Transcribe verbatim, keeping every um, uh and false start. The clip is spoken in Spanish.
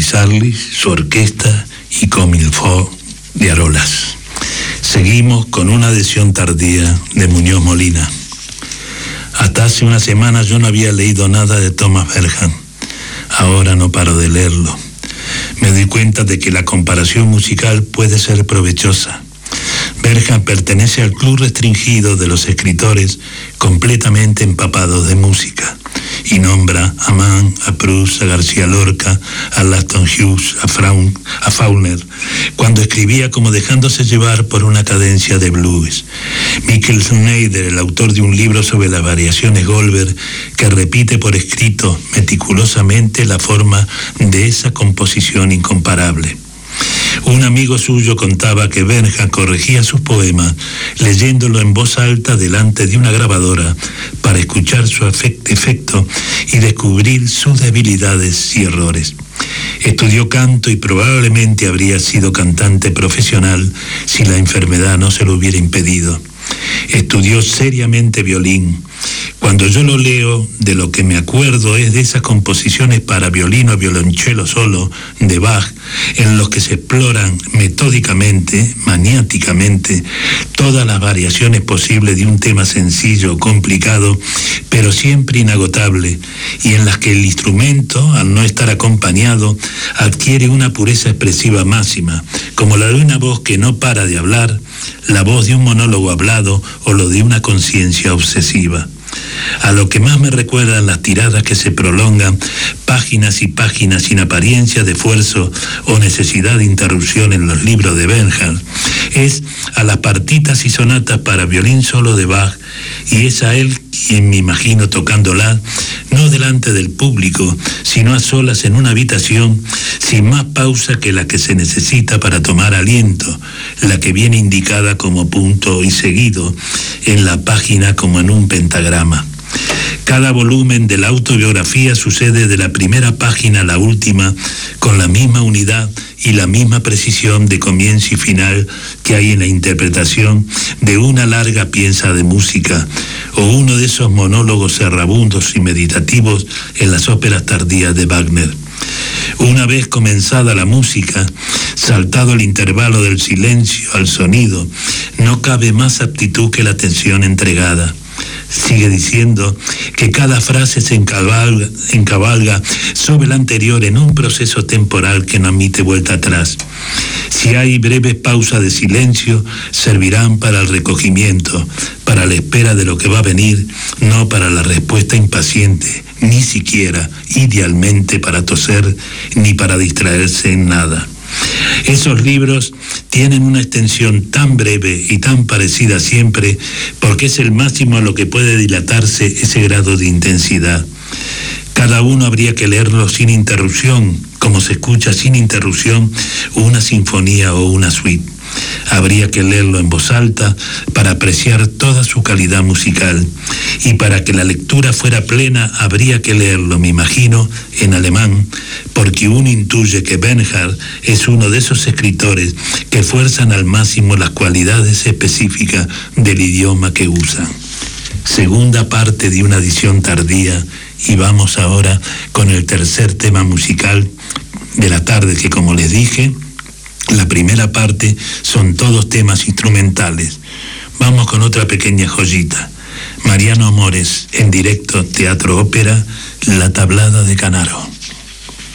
Sarlis, su orquesta y Comilfo de Arolas. Seguimos con una adhesión tardía de Muñoz Molina. Hasta hace una semana yo no había leído nada de Thomas Bergham. Ahora no paro de leerlo. Me doy cuenta de que la comparación musical puede ser provechosa. Bergham pertenece al club restringido de los escritores completamente empapados de música y nombra a Mann, a Proust, a García Lorca, a Laston Hughes, a, Fraun, a Faulkner, cuando escribía como dejándose llevar por una cadencia de blues. Mikkel Schneider, el autor de un libro sobre las variaciones Goldberg, que repite por escrito meticulosamente la forma de esa composición incomparable. Un amigo suyo contaba que Bergham corregía sus poemas leyéndolo en voz alta delante de una grabadora para escuchar su efecto y descubrir sus debilidades y errores. Estudió canto y probablemente habría sido cantante profesional si la enfermedad no se lo hubiera impedido. Estudió seriamente violín. Cuando yo lo leo, de lo que me acuerdo es de esas composiciones para violín o violonchelo solo de Bach, en los que se exploran metódicamente, maniáticamente, todas las variaciones posibles de un tema sencillo o complicado, pero siempre inagotable, y en las que el instrumento, al no estar acompañado, adquiere una pureza expresiva máxima, como la de una voz que no para de hablar, la voz de un monólogo hablado o lo de una conciencia obsesiva. A lo que más me recuerdan las tiradas que se prolongan, páginas y páginas sin apariencia de esfuerzo o necesidad de interrupción en los libros de Bergham, es a las partitas y sonatas para violín solo de Bach, y es a él quien me imagino tocándola, no delante del público, sino a solas en una habitación, sin más pausa que la que se necesita para tomar aliento, la que viene indicada como punto y seguido en la página como en un pentagrama. Cada volumen de la autobiografía sucede de la primera página a la última con la misma unidad y la misma precisión de comienzo y final que hay en la interpretación de una larga pieza de música o uno de esos monólogos errabundos y meditativos en las óperas tardías de Wagner. Una vez comenzada la música, saltado el intervalo del silencio al sonido, no cabe más aptitud que la atención entregada. Sigue diciendo que cada frase se encabalga, encabalga sobre la anterior en un proceso temporal que no admite vuelta atrás. Si hay breves pausas de silencio, servirán para el recogimiento, para la espera de lo que va a venir, no para la respuesta impaciente, ni siquiera, idealmente, para toser, ni para distraerse en nada. Esos libros tienen una extensión tan breve y tan parecida siempre porque es el máximo a lo que puede dilatarse ese grado de intensidad. Cada uno habría que leerlo sin interrupción, como se escucha sin interrupción una sinfonía o una suite. Habría que leerlo en voz alta para apreciar toda su calidad musical, y para que la lectura fuera plena habría que leerlo, me imagino, en alemán, porque uno intuye que Bernhard es uno de esos escritores que fuerzan al máximo las cualidades específicas del idioma que usan. Segunda parte de una edición tardía, y vamos ahora con el tercer tema musical de la tarde, que como les dije, la primera parte son todos temas instrumentales. Vamos con otra pequeña joyita. Mariano Amores, en directo, Teatro Ópera, La Tablada de Canaro.